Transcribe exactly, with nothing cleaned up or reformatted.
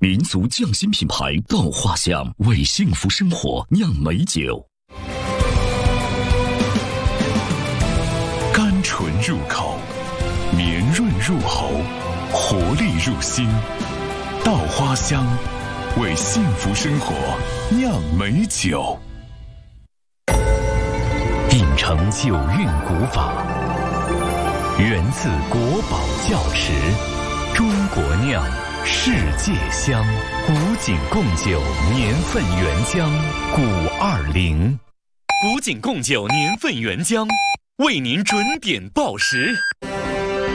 民族匠心品牌稻花香，为幸福生活酿美酒。 甘醇入口，绵润入喉，活力入心。稻花香，为幸福生活酿美酒。 秉承九韵古法，源自国宝窖池，中国酿，世界香。古井贡酒年份原浆古二零，古井贡酒年份原浆为您准点报时。